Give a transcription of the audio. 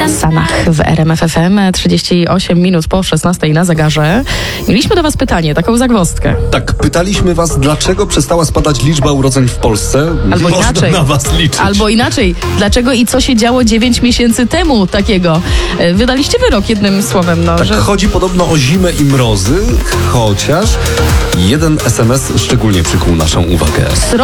Sanach w RMF FM, 38 minut po 16 na zegarze. Mieliśmy do was pytanie, taką zagwozdkę. Tak, pytaliśmy was, dlaczego przestała spadać liczba urodzeń w Polsce. Albo Można inaczej. na was liczyć. Albo inaczej, dlaczego i co się działo 9 miesięcy temu takiego? Wydaliście wyrok jednym słowem, no, Tak, że... chodzi podobno o zimę i mrozy, chociaż jeden SMS szczególnie przykuł naszą uwagę.